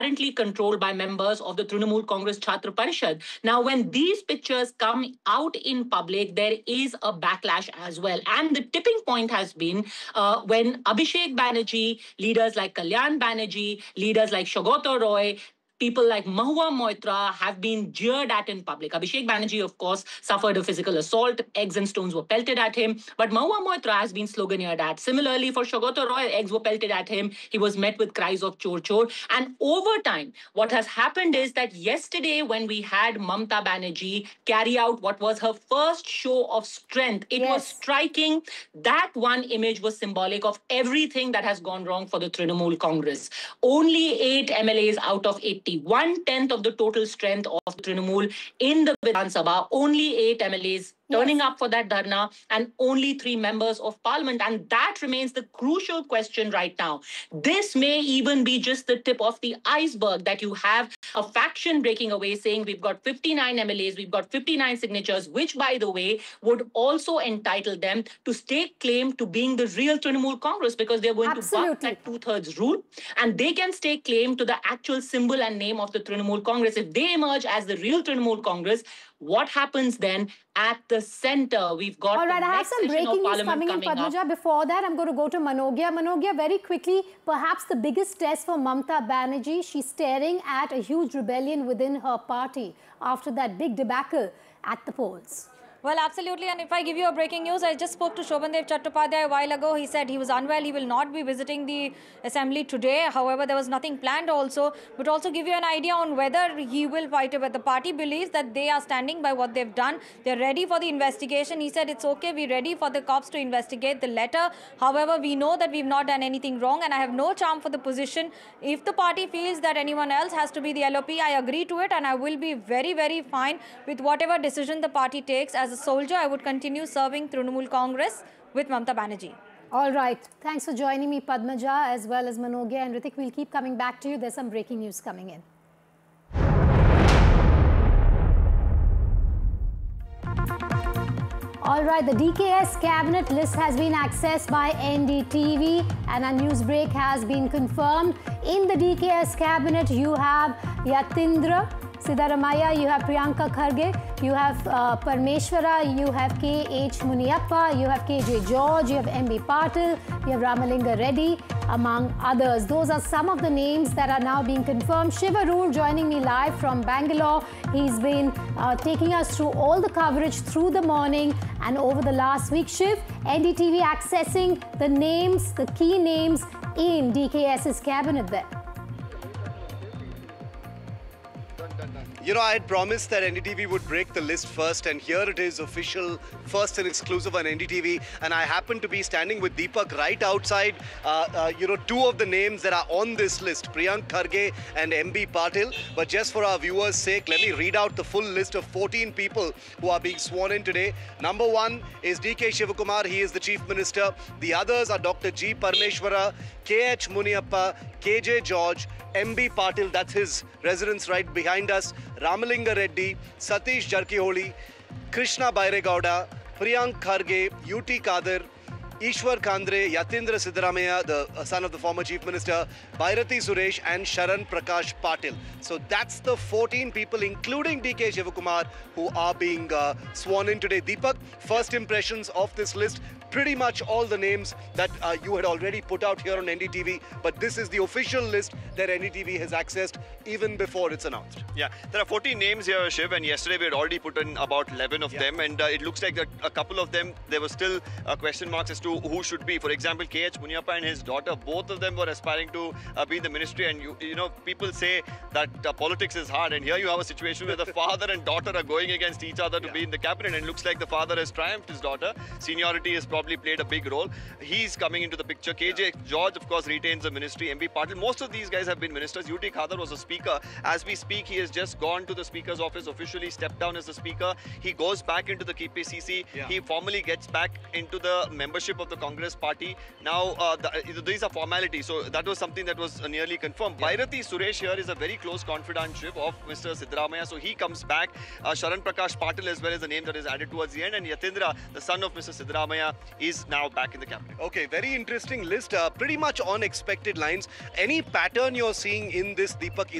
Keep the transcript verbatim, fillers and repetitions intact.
currently controlled by members of the Trinamool Congress Chhatra Parishad. Now, when these pictures come out in public, there is a backlash as well. And the tipping point has been uh, when Abhishek Banerjee, leaders like Kalyan Banerjee, leaders like Saugata Roy, people like Mahua Moitra have been jeered at in public. Abhishek Banerjee, of course, suffered a physical assault. Eggs and stones were pelted at him. But Mahua Moitra has been sloganeered at. Similarly, for Saugata Roy, eggs were pelted at him. He was met with cries of chor chor. And over time, what has happened is that yesterday, when we had Mamta Banerjee carry out what was her first show of strength, it yes. was striking. That one image was symbolic of everything that has gone wrong for the Trinamool Congress. Only eight M L As out of eighty. One-tenth of the total strength of Trinamool in the Vidhan Sabha, only eight M L As turning yes. up for that dharna, and only three members of parliament. And that remains the crucial question right now. This may even be just the tip of the iceberg, that you have a faction breaking away saying we've got fifty-nine M L As, we've got fifty-nine signatures, which, by the way, would also entitle them to stake claim to being the real Trinamool Congress, because they're going Absolutely. to buck that two-thirds rule, and they can stake claim to the actual symbol and name of the Trinamool Congress. If they emerge as the real Trinamool Congress, what happens then at the center? We've got All right, I have some breaking news coming in, Padmaja. Up. Before that, I'm going to go to Manogya. Manogya, very quickly, perhaps the biggest test for Mamta Banerjee. She's staring at a huge rebellion within her party after that big debacle at the polls. Well, absolutely. And if I give you a breaking news, I just spoke to Shobhandev Chattopadhyay a while ago. He said he was unwell. He will not be visiting the assembly today. However, there was nothing planned also. But also give you an idea on whether he will fight it. But the party believes that they are standing by what they've done. They're ready for the investigation. He said it's okay. We're ready for the cops to investigate the letter. However, we know that we've not done anything wrong. And I have no charm for the position. If the party feels that anyone else has to be the L O P, I agree to it. And I will be very, very fine with whatever decision the party takes. As a soldier, I would continue serving Trinamool Congress with Mamta Banerjee. All right. Thanks for joining me, Padmaja, as well as Manogya and Ritik. We'll keep coming back to you. There's some breaking news coming in. All right, the D K S cabinet list has been accessed by N D T V and a news break has been confirmed. In the D K S cabinet, you have Yatindra Siddaramaiah, you have Priyanka Kharge, you have uh, Parmeshwara, you have K H Muniappa, you have K J George, you have M B Patil, you have Ramalinga Reddy, among others. Those are some of the names that are now being confirmed. Shiva Roor joining me live from Bangalore. He's been uh, taking us through all the coverage through the morning and over the last week. Shiv, N D T V accessing the names, the key names in D K S's cabinet there. You know, I had promised that N D T V would break the list first, and here it is, official, first and exclusive on N D T V. And I happen to be standing with Deepak right outside, uh, uh, you know, two of the names that are on this list, Priyank Kharge and M B Patil. But just for our viewers' sake, let me read out the full list of fourteen people who are being sworn in today. Number one is D K Shivakumar. He is the Chief Minister. The others are Doctor G. Parmeshwara, K H Muniappa, K J George, M B Patil, that's his residence right behind us, Ramalinga Reddy, Satish Jarkiholi, Krishna Bairegowda, Priyank Kharge, U T Kadir, Ishwar Khandre, Yatindra Siddaramaiah, the uh, son of the former Chief Minister, Bhairathi Suresh and Sharan Prakash Patil. So that's the fourteen people, including D K Shivakumar, who are being uh, sworn in today. Deepak, first impressions of this list. Pretty much all the names that uh, you had already put out here on N D T V, but this is the official list that N D T V has accessed even before it's announced. Yeah, there are fourteen names here, Shiv, and yesterday we had already put in about eleven of yeah. them, and uh, it looks like a, a couple of them, there were still uh, question marks as to who should be. For example, K H Muniappa and his daughter, both of them were aspiring to uh, be in the ministry, and you, you know, people say that uh, politics is hard, and here you have a situation where the father and daughter are going against each other to yeah. be in the cabinet, and it looks like the father has triumphed his daughter. Seniority is probably played a big role. He's coming into the picture. K J George, of course, retains the ministry. M B Patil, most of these guys have been ministers. U T Kadir was a speaker. As we speak, he has just gone to the speaker's office, officially stepped down as the speaker. He goes back into the K P C C. Yeah. He formally gets back into the membership of the Congress party. Now, uh, the, these are formalities, so that was something that was uh, nearly confirmed. Yeah. Bhairathi Suresh here is a very close confidantship of Mister Siddaramaiah, so he comes back. Uh, Sharan Prakash Patil as well as the name that is added towards the end, and Yatindra, the son of Mister Siddaramaiah, is now back in the cabinet. Okay, very interesting list. Uh, pretty much on expected lines. Any pattern you're seeing in this, Deepak?